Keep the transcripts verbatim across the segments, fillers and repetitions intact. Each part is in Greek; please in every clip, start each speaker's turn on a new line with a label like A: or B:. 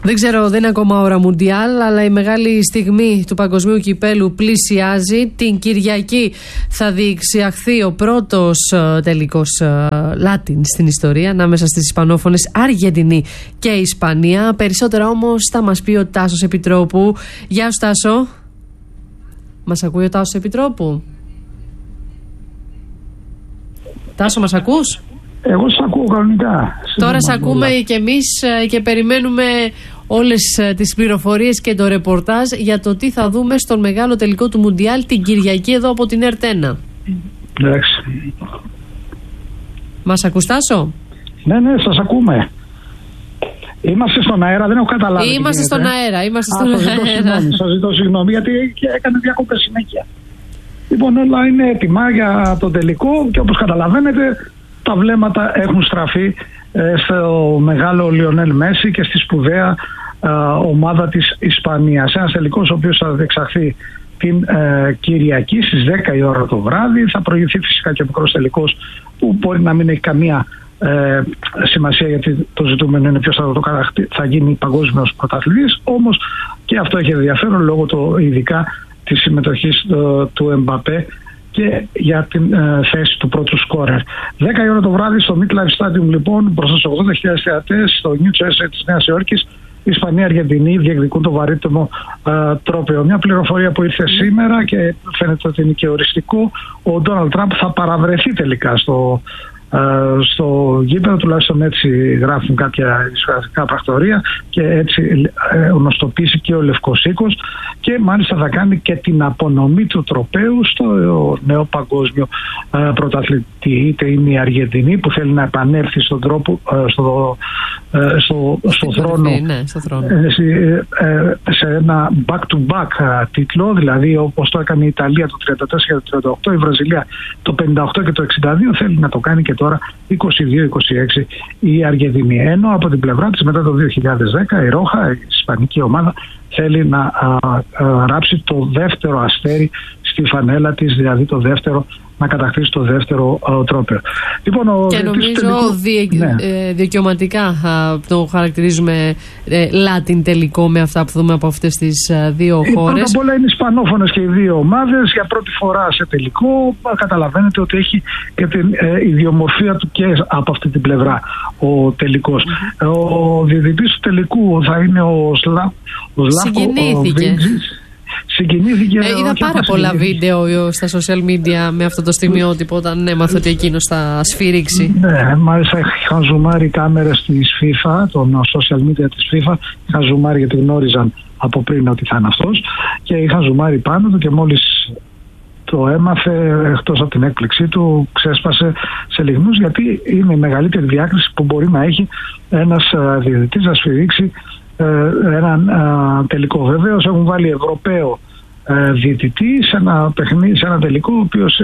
A: Δεν ξέρω, δεν είναι ακόμα ώρα Μουντιάλ, αλλά η μεγάλη στιγμή του παγκοσμίου κυπέλου πλησιάζει. Την Κυριακή θα διεξαχθεί ο πρώτος τελικός Λάτιν στην ιστορία, ανάμεσα στις ισπανόφωνες Αργεντινή και Ισπανία. Περισσότερα όμως θα μας πει ο Τάσος Επιτρόπου. Γεια σου, Τάσο. Μας ακούει ο Τάσος Επιτρόπου? Τάσο, μας ακούς?
B: Εγώ σας ακούω κανονικά.
A: Τώρα σε ακούμε και εμείς και περιμένουμε όλες τις πληροφορίες και το ρεπορτάζ για το τι θα δούμε στον μεγάλο τελικό του Μουντιάλ την Κυριακή εδώ από την ΕΡΤ1.
B: Εντάξει.
A: Μας ακούς, Τάσο?
B: Ναι, ναι, σας ακούμε. Είμαστε στον αέρα, δεν έχω καταλάβει.
A: Είμαστε στον αέρα, είμαστε
B: Α,
A: στον
B: σας ζητώ
A: αέρα.
B: συγγνώμη, σας ζητώ συγγνώμη γιατί έκανε διακοπές συνέχεια. Λοιπόν, όλα είναι έτοιμα για το τελικό και όπως καταλαβαίνετε τα βλέμματα έχουν στραφεί ε, στο μεγάλο Λιονέλ Μέση και στη σπουδαία ε, ομάδα της Ισπανίας. Ένας τελικός ο οποίος θα διεξαχθεί την ε, Κυριακή στις δέκα η ώρα το βράδυ. Θα προηγηθεί φυσικά και ο μικρός τελικός που μπορεί να μην έχει καμία ε, σημασία, γιατί το ζητούμενο είναι ποιος θα, το, θα γίνει παγκόσμιος πρωταθλητής. Όμως και αυτό έχει ενδιαφέρον λόγω το, ειδικά της συμμετοχής του, του Εμπαπέ και για την ε, θέση του πρώτου σκόρερ. δέκα η ώρα το βράδυ στο MetLife Stadium, λοιπόν, μπροστά στους ογδόντα χιλιάδες θεατές στο New Jersey της Νέας Υόρκης, Ισπανία-Αργεντινή διεκδικούν το βαρύτιμο ε, τρόπαιο. Μια πληροφορία που ήρθε σήμερα και φαίνεται ότι είναι και οριστικό. Ο Ντόναλντ Τραμπ θα παραβρεθεί τελικά στο, ε, στο γήπεδο, τουλάχιστον έτσι γράφουν κάποια ισπανικά πρακτορία και έτσι ε, γνωστοποιήσει και ο Λευκός Οίκος, και μάλιστα θα κάνει και την απονομή του τροπαίου στο νέο παγκόσμιο ε, πρωταθλητή. Είτε είναι η Αργεντινή που θέλει να επανέλθει στον τρόπο, ε, στο, ε, στο, στο, θρόνο,
A: ναι, στο θρόνο
B: ε, ε, σε ένα back-to-back τίτλο, δηλαδή όπως το έκανε η Ιταλία το τριάντα τέσσερα και το τριάντα οκτώ, η Βραζιλία το πενήντα οκτώ και το εξήντα δύο, θέλει να το κάνει και τώρα είκοσι δύο είκοσι έξι η Αργεντινή. Ενώ από την πλευρά της μετά το δύο χιλιάδες δέκα η Ρόχα, η ισπανική ομάδα, θέλει να α, α, ράψει το δεύτερο αστέρι στη φανέλα της, δηλαδή το δεύτερο, να κατακτήσει το δεύτερο α, τρόπαιο. Λοιπόν, ο
A: και νομίζω τελικού... δι... ναι. ε, δικαιωματικά α, το χαρακτηρίζουμε ε, Λάτιν τελικό με αυτά που δούμε από αυτές τις α, δύο
B: ε,
A: χώρες.
B: Πρώτα απ' όλα είναι ισπανόφωνες και οι δύο ομάδες για πρώτη φορά σε τελικό. Καταλαβαίνετε ότι έχει και την ε, ιδιομορφία του και από αυτή την πλευρά ο τελικός. Mm-hmm. Ο διαιτητής του τελικού θα είναι ο Σλα...
A: Συγκινήθηκε.
B: Συγκινήθηκε.
A: Ε, είδα πάρα πολλά βίντεο στα social media με αυτό το στιγμιότυπο όταν έμαθα ότι εκείνος θα σφύριξει.
B: Ναι, μάλιστα είχαν ζουμάρει κάμερες της FIFA, των social media της FIFA, είχαν ζουμάρει γιατί γνώριζαν από πριν ότι θα είναι αυτός και είχαν ζουμάρει πάνω του και μόλις το έμαθε, εκτός από την έκπληξή του, ξέσπασε σε λιγμούς, γιατί είναι η μεγαλύτερη διάκριση που μπορεί να έχει ένας διαιτητής να σφυρίξει έναν τελικό. Βεβαίως έχουν βάλει Ευρωπαίο διαιτητή σε ένα παιχνίδι, σε ένα τελικό ο οποίος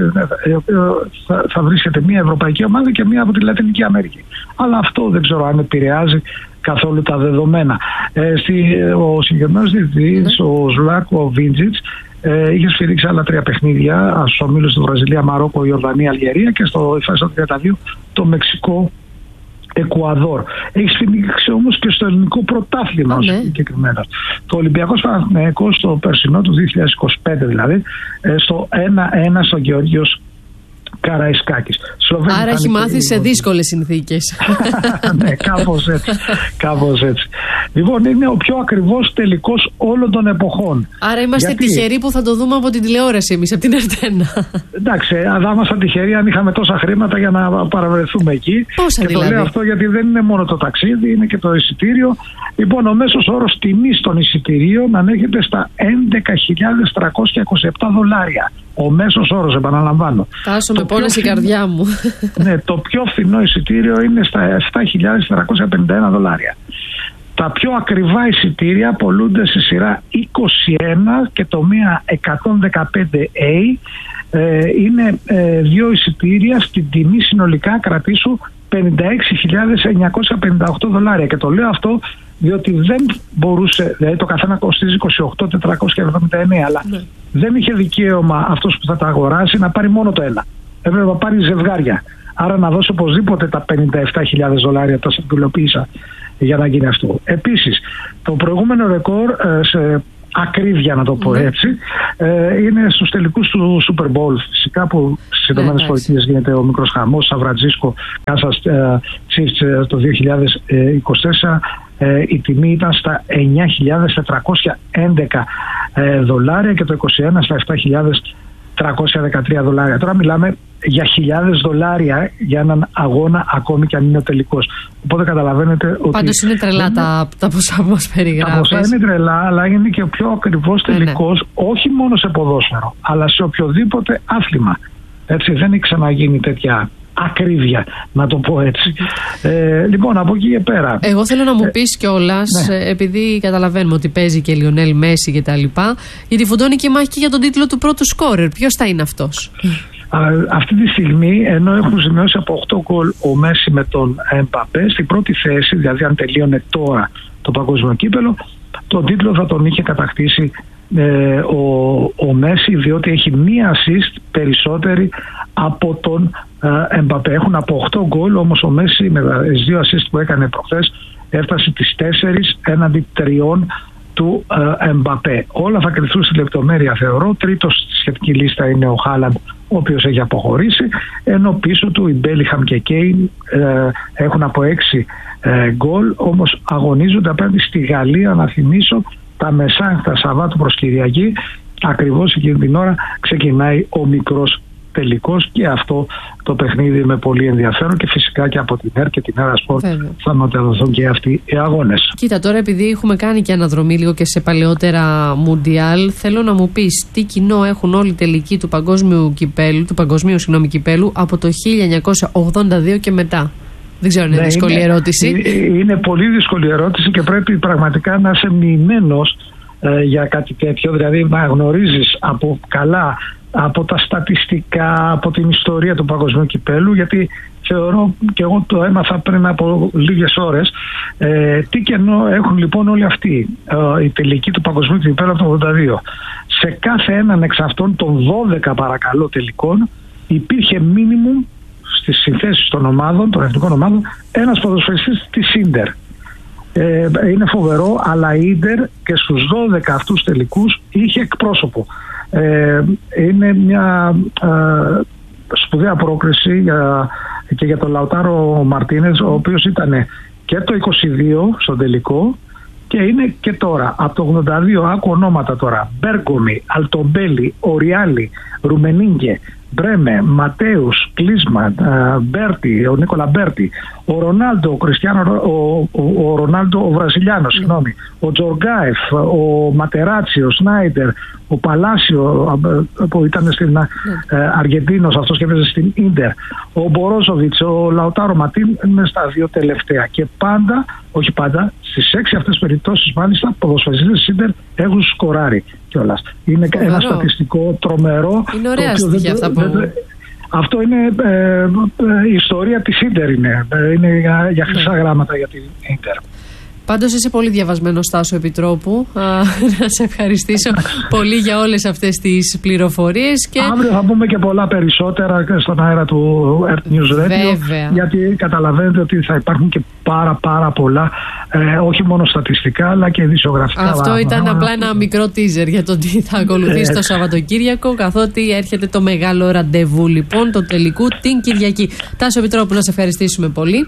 B: θα, θα βρίσκεται μια ευρωπαϊκή ομάδα και μια από τη Λατινική Αμερική. Αλλά αυτό δεν ξέρω αν επηρεάζει καθόλου τα δεδομένα. Ε, στη, ο συγκεκριμένος διαιτητής, mm. ο Ζλάκο Βίντζιτς, ε, είχε σφυρίξει άλλα τρία παιχνίδια στους ομίλους του Βραζιλία, Μαρόκο, Ιορδανία, Αλγερία και στο ΕΦΕΣ τριάντα δύο το Μεξικό, Εκουαδόρ. Έχει σφυρίξει όμως και στο ελληνικό πρωτάθλημα
A: oh, ναι.
B: συγκεκριμένα. Το Ολυμπιακός Παναθηναϊκός στο περσινό του δύο χιλιάδες είκοσι πέντε, δηλαδή στο ένα ένα στο Γεωργίος Καραϊσκάκης.
A: Άρα έχει μάθει σε δύσκολες συνθήκες.
B: Ναι, κάπως έτσι, κάπως έτσι. Λοιπόν, είναι ο πιο ακριβώς τελικός όλων των εποχών.
A: Άρα είμαστε
B: Γιατί...
A: τυχεροί που θα το δούμε από την τηλεόραση εμείς, από την ΕΡΤ1.
B: Εντάξει, αν θα ήμασταν τυχεροί αν είχαμε τόσα χρήματα για να παραβρεθούμε εκεί.
A: Πόσα
B: και
A: δηλαδή?
B: Το λέω αυτό γιατί δεν είναι μόνο το ταξίδι, είναι και το εισιτήριο. Λοιπόν, ο μέσος όρος τιμής των εισιτηρίων ανέρχεται στα έντεκα χιλιάδες τριακόσια είκοσι επτά δολάρια. Ο μέσος όρος, επαναλαμβάνω.
A: Τάσο, με πόνες η καρδιά μου.
B: Ναι, το πιο φθηνό εισιτήριο είναι στα επτά χιλιάδες τετρακόσια πενήντα ένα δολάρια. Τα πιο ακριβά εισιτήρια πολλούνται στη σειρά είκοσι ένα και το μία εκατόν δεκαπέντε έι. Ε, είναι ε, δύο εισιτήρια στην τιμή συνολικά, κρατήσου, πενήντα έξι χιλιάδες εννιακόσια πενήντα οκτώ δολάρια. Και το λέω αυτό διότι δεν μπορούσε, δηλαδή το καθένα κοστίζει είκοσι οκτώ χιλιάδες τετρακόσια εβδομήντα εννέα, αλλά ναι. δεν είχε δικαίωμα αυτός που θα τα αγοράσει να πάρει μόνο το ένα. Έπρεπε να πάρει ζευγάρια. Άρα να δώσει οπωσδήποτε τα πενήντα επτά χιλιάδες δολάρια, τα συμβουλοποίησα για να γίνει αυτό. Επίσης, το προηγούμενο ρεκόρ ε, σε ακρίβεια, να το πω έτσι, ε, είναι στους τελικούς του Super Bowl, φυσικά, που στις Ηνωμένες Πολιτείες γίνεται ο μικρός χαμός. Σαν Φραντζίσκο Kansas Chiefs το δύο χιλιάδες είκοσι τέσσερα, ε, η τιμή ήταν στα εννιά χιλιάδες τετρακόσια έντεκα ε, δολάρια και το είκοσι ένα στα επτά χιλιάδες τριακόσια δεκατρία δολάρια. Τώρα μιλάμε για χιλιάδες δολάρια για έναν αγώνα, ακόμη και αν είναι ο τελικός. Οπότε καταλαβαίνετε ότι...
A: Πάντως είναι τρελά είναι... τα, τα ποσά που μας περιγράφεις.
B: Τα ποσά είναι τρελά, αλλά είναι και ο πιο ακριβώς τελικός, ε, ναι. όχι μόνο σε ποδόσφαιρο, αλλά σε οποιοδήποτε άθλημα. Έτσι, δεν έχει ξαναγίνει τέτοια ακρίβεια, να το πω έτσι. Ε, λοιπόν, από εκεί και πέρα.
A: Εγώ θέλω να μου πεις κιόλας, ναι. επειδή καταλαβαίνουμε ότι παίζει και Λιονέλ Μέση και τα λοιπά, γιατί φουντώνει και μάχη και για τον τίτλο του πρώτου σκόρερ. Ποιος θα είναι αυτός?
B: Αυτή τη στιγμή, ενώ έχουν σημειώσει από οκτώ γκολ ο Μέση με τον Εμπαπέ, στην πρώτη θέση, δηλαδή αν τελείωνε τώρα το παγκόσμιο κύπελο, τον τίτλο θα τον είχε κατακτήσει ε, ο, ο Μέση, διότι έχει μία assist περισσότερη από τον ε, Εμπαπέ. Έχουν από οκτώ γκολ, όμως ο Μέση με τις δύο assist που έκανε προχθές έφτασε τις τέσσερις έναντι τριών του ε, Εμπαπέ. Όλα θα κρυφθούν στη λεπτομέρεια, θεωρώ. Τρίτος στη σχετική λίστα είναι ο Χάλαντ, ο οποίος έχει αποχωρήσει, ενώ πίσω του οι Μπέλιχαμ και Κέιν ε, έχουν από έξι ε, γκολ, όμως αγωνίζονται απέναντι στη Γαλλία, να θυμίσω, τα μεσάνυχτα Σαββάτου προς Κυριακή. Ακριβώς εκείνη την ώρα ξεκινάει ο μικρός τελικός και αυτό το παιχνίδι με πολύ ενδιαφέρον, και φυσικά και από την ΕΡ και την ΕΡΑ Σπορτ θα μεταδοθούν και αυτοί οι αγώνες.
A: Κοίτα, τώρα επειδή έχουμε κάνει και αναδρομή λίγο και σε παλαιότερα Μουντιάλ, θέλω να μου πεις τι κοινό έχουν όλοι οι τελικοί του παγκόσμιου κυπέλου, του παγκοσμίου συγγνώμη κυπέλου από το χίλια εννιακόσια ογδόντα δύο και μετά. Δεν ξέρω, είναι ναι, δύσκολη είναι, ερώτηση.
B: Είναι πολύ δύσκολη ερώτηση και πρέπει πραγματικά να είσαι μοιημένος ε, για κάτι τέτοιο, δηλαδή να γνωρίζεις από καλά από τα στατιστικά, από την ιστορία του παγκοσμίου κυπέλου, γιατί θεωρώ, και εγώ το έμαθα πριν από λίγες ώρες, ε, τι κενό έχουν λοιπόν όλοι αυτοί ε, οι τελικοί του παγκοσμίου κυπέλου από το ογδόντα δύο. Σε κάθε έναν εξ αυτών των δώδεκα παρακαλώ τελικών υπήρχε μίνιμουμ στις συνθέσεις των ομάδων, των εθνικών ομάδων, ένας ποδοσφαιριστής της Ίντερ. Ε, είναι φοβερό, αλλά η Ίντερ και στους δώδεκα αυτούς τελικούς είχε εκπρόσωπο. Ε, είναι μια ε, σπουδαία πρόκριση για, και για τον Λαουτάρο Μαρτίνες, ο οποίος ήταν και το είκοσι δύο στον τελικό και είναι και τώρα. Από το ογδόντα δύο, άκου ονόματα τώρα: Μπέργκομι, Αλτομπέλη, Οριάλη, Ρουμενίγκε, Μπρέμε, Ματέους, Κλίσμαν, Μπέρτι, ο Νίκολα Μπέρτι, ο Ρονάλντο, ο Κριστιάνο, ο, ο, ο Ρονάλντο, ο Βραζιλιάνος, mm. συγγνώμη, ο Τζοργκάεφ, ο Ματεράτσι, ο Σνάιντερ, ο Παλάσιο που ήταν στην mm. ε, Αργεντίνος, αυτός και έπαιζε στην Ίντερ, ο Μπορόζοβιτς, ο Λαουτάρο Ματίν, είναι στα δύο τελευταία. Και πάντα, όχι πάντα, στις έξι αυτές περιπτώσεις μάλιστα, ποδοσφαιριστές της Ίντερ έχουν σκοράρει κιόλας. Είναι Φοβερό. Ένα στατιστικό τρομερό.
A: Είναι ωραία στοιχεία αυτά που...
B: Αυτό είναι ε, ε, η ιστορία της Ίντερ, είναι, είναι για, για χρυσά γράμματα για την Ίντερ.
A: Πάντως είσαι πολύ διαβασμένος, Τάσο Επιτρόπου. Α, να σε ευχαριστήσω πολύ για όλες αυτές τις πληροφορίες. Και...
B: Αύριο θα πούμε και πολλά περισσότερα στον αέρα του Earth News Radio.
A: Βέβαια.
B: Γιατί καταλαβαίνετε ότι θα υπάρχουν και πάρα πάρα πολλά, ε, όχι μόνο στατιστικά αλλά και ειδησιογραφικά.
A: Αυτό βάμα. Ήταν απλά ένα μικρό teaser για το τι θα ακολουθήσει ε. το Σαββατοκύριακο, καθότι έρχεται το μεγάλο ραντεβού λοιπόν το τελικού την Κυριακή. Τάσο Επιτρόπου, να σε ευχαριστήσουμε πολύ.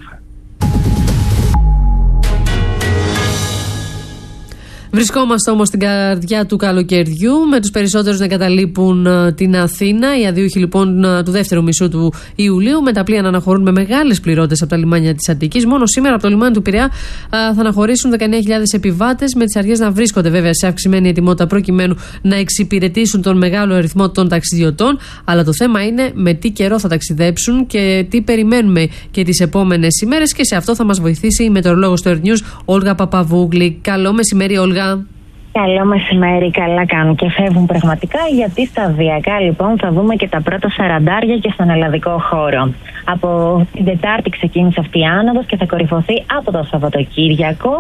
A: Βρισκόμαστε όμως στην καρδιά του καλοκαιριού, με τους περισσότερους να εγκαταλείπουν την Αθήνα. Οι αδίουχοι λοιπόν του δεύτερου μισού του Ιουλίου, με τα πλοία να αναχωρούν με μεγάλες πληρότητες από τα λιμάνια της Αττικής. Μόνο σήμερα από το λιμάνι του Πειραιά θα αναχωρήσουν δεκαεννέα χιλιάδες επιβάτες, με τις αρχές να βρίσκονται βέβαια σε αυξημένη ετοιμότητα προκειμένου να εξυπηρετήσουν τον μεγάλο αριθμό των ταξιδιωτών. Αλλά το θέμα είναι με τι καιρό θα ταξιδέψουν και τι περιμένουμε και τις επόμενες ημέρες. Και σε αυτό θα μας βοηθήσει η μετεωρολόγος του Earth News, Όλγα Παπαβούγλη. Καλό μεσημέρι, Όλγα.
C: Καλό μεσημέρι, καλά κάνουν και φεύγουν πραγματικά, γιατί σταδιακά λοιπόν θα δούμε και τα πρώτα σαραντάρια και στον ελλαδικό χώρο. Από την Τετάρτη ξεκίνησε αυτή η άνοδος και θα κορυφωθεί από το Σαββατοκύριακο.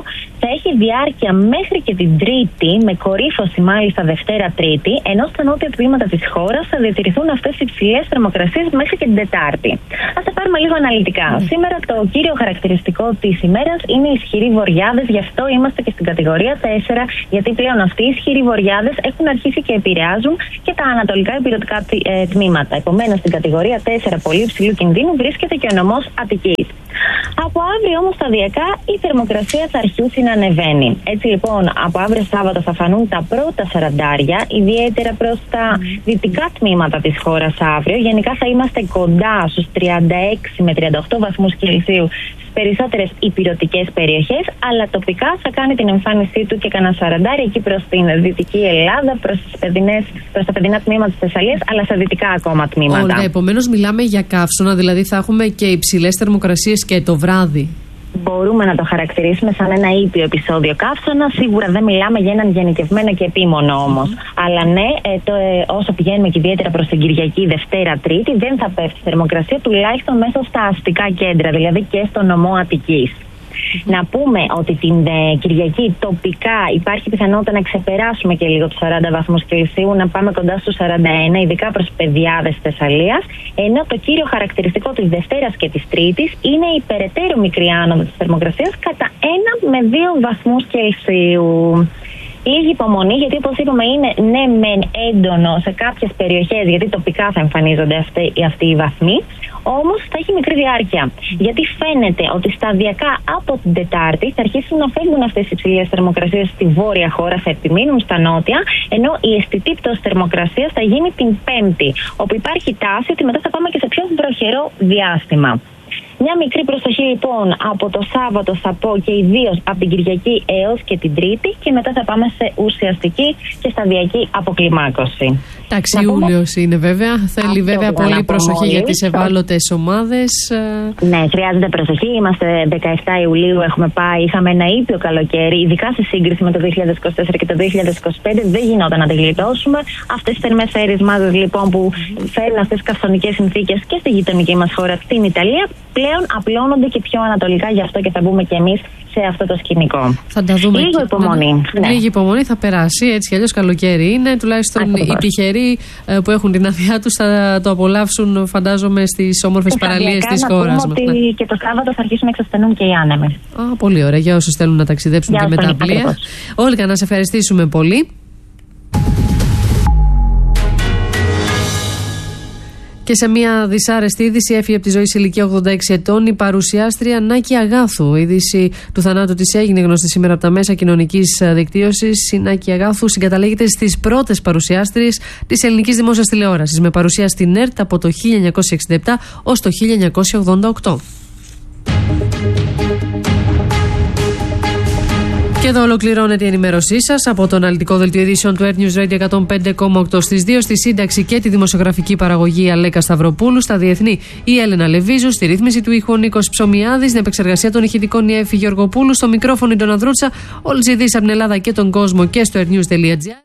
C: θα έχει διάρκεια μέχρι και την Τρίτη, με κορύφωση μάλιστα Δευτέρα Τρίτη, ενώ στα νότια τμήματα της χώρας θα διατηρηθούν αυτές οι υψηλές θερμοκρασίες μέχρι και την Τετάρτη. Ας τα πάρουμε λίγο αναλυτικά. Mm. Σήμερα το κύριο χαρακτηριστικό της ημέρας είναι οι ισχυροί βοριάδες, γι' αυτό είμαστε και στην κατηγορία τέσσερα, γιατί πλέον αυτοί οι ισχυροί βοριάδες έχουν αρχίσει και επηρεάζουν και τα ανατολικά υπηρετικά τμήματα. Επομένως, στην κατηγορία τέσσερα πολύ υψηλού κινδύνου βρίσκεται και ο νομός Αττικής. Από αύριο όμως σταδιακά η θερμοκρασία θα αρχίσει να ανεβαίνει. Έτσι λοιπόν, από αύριο Σάββατο θα φανούν τα πρώτα σαραντάρια, ιδιαίτερα προς τα δυτικά τμήματα της χώρας αύριο. Γενικά θα είμαστε κοντά στους τριάντα έξι με τριάντα οκτώ βαθμούς Κελσίου στις περισσότερες ηπειρωτικές περιοχές, αλλά τοπικά θα κάνει την εμφάνισή του και κανένα σαραντάρι εκεί προς την δυτική Ελλάδα, προς, τις παιδινές, προς τα παιδινά τμήματα της Θεσσαλίας, αλλά στα δυτικά ακόμα τμήματα.
A: Ωραία, επομένως μιλάμε για καύσωνα, δηλαδή θα έχουμε και υψηλές θερμοκρασίες και το βράδυ.
C: Μπορούμε να το χαρακτηρίσουμε σαν ένα ήπιο επεισόδιο καύσωνα. Σίγουρα δεν μιλάμε για έναν γενικευμένο και επίμονο όμως. Mm-hmm. Αλλά ναι, ε, το, ε, όσο πηγαίνουμε και ιδιαίτερα προς την Κυριακή, Δευτέρα, Τρίτη, δεν θα πέφτει η θερμοκρασία, τουλάχιστον μέσα στα αστικά κέντρα, δηλαδή και στο νομό Αττικής. Mm-hmm. Να πούμε ότι την ε, Κυριακή τοπικά υπάρχει πιθανότητα να ξεπεράσουμε και λίγο τους σαράντα βαθμούς Κελσίου, να πάμε κοντά στους σαράντα ένα, ειδικά προς παιδιάδες της Θεσσαλίας, ενώ το κύριο χαρακτηριστικό της Δευτέρας και της Τρίτης είναι η περαιτέρω μικρή άνοδο της θερμοκρασίας κατά ένα με δύο βαθμούς Κελσίου. Λίγη υπομονή, γιατί όπως είπαμε είναι ναι μεν έντονο σε κάποιες περιοχές, γιατί τοπικά θα εμφανίζονται αυτοί, αυτοί οι βαθμοί, όμως θα έχει μικρή διάρκεια. Γιατί φαίνεται ότι σταδιακά από την Τετάρτη θα αρχίσουν να φεύγουν αυτές οι υψηλές θερμοκρασίες στη βόρεια χώρα, θα επιμείνουν στα νότια, ενώ η αισθητή πτώση θερμοκρασίας θα γίνει την Πέμπτη, όπου υπάρχει τάση ότι μετά θα πάμε και σε πιο βροχερό διάστημα. Μια μικρή προσοχή λοιπόν από το Σάββατο θα πω και ιδίως από την Κυριακή έως και την Τρίτη, και μετά θα πάμε σε ουσιαστική και σταδιακή αποκλιμάκωση.
A: Εντάξει, Ιούλιος πούμε... είναι βέβαια. Θέλει αυτό βέβαια πολύ προσοχή για τις ευάλωτες ομάδες.
C: Ναι, χρειάζεται προσοχή. Είμαστε δεκαεφτά Ιουλίου, έχουμε πάει, είχαμε ένα ήπιο καλοκαίρι, ειδικά σε σύγκριση με το δύο χιλιάδες είκοσι τέσσερα και το δύο χιλιάδες είκοσι πέντε. Δεν γινόταν να τη γλιτώσουμε. Αυτές τις θερμές αέρειες μάζες λοιπόν που φέρνουν αυτές τις καυσονικές συνθήκες και στη γειτονική μας χώρα, στην Ιταλία, πλέον απλώνονται και πιο ανατολικά, γι' αυτό και θα μπούμε κι εμείς σε αυτό το σκηνικό.
A: Θα τα δούμε.
C: Λίγο υπομονή.
A: Ναι. Λίγη υπομονή, θα περάσει. Έτσι κι αλλιώς καλοκαίρι είναι. Τουλάχιστον ακριβώς. Οι τυχεροί που έχουν την άδειά τους θα το απολαύσουν, φαντάζομαι, στις όμορφες παραλίες της χώρας μας.
C: Ότι ναι. Και το Σάββατο θα αρχίσουν να εξασθενούν και οι άνεμοι.
A: Α, πολύ ωραία. Για όσους θέλουν να ταξιδέψουν για και με τα πλοία. Όλγα, να σε ευχαριστήσουμε πολύ. Και σε μια δυσάρεστη είδηση, έφυγε από τη ζωή σε ηλικία ογδόντα έξι ετών η παρουσιάστρια Νάκη Αγάθου. Η είδηση του θανάτου της έγινε γνωστή σήμερα από τα μέσα κοινωνικής δικτύωσης. Η Νάκη Αγάθου συγκαταλέγεται στις πρώτες παρουσιάστριες της ελληνικής δημόσιας τηλεόρασης, με παρουσία στην ΕΡΤ από το χίλια εννιακόσια εξήντα επτά ως το χίλια εννιακόσια ογδόντα οκτώ. Και εδώ ολοκληρώνεται η ενημέρωσή σας από το αναλυτικό δελτίο ειδήσεων του Earth News Radio εκατόν πέντε κόμμα οκτώ. Στις δύο στη σύνταξη και τη δημοσιογραφική παραγωγή Αλέκα Σταυροπούλου, στα διεθνή η Έλενα Λεβίζου, στη ρύθμιση του ήχου Νίκος Ψωμιάδης, στην επεξεργασία των ηχητικών η Εύη Γεωργοπούλου, στο μικρόφωνο η Ντόνα Δρούτσα. Όλες οι ειδήσεις από την Ελλάδα και τον κόσμο και στο earthnews.gr.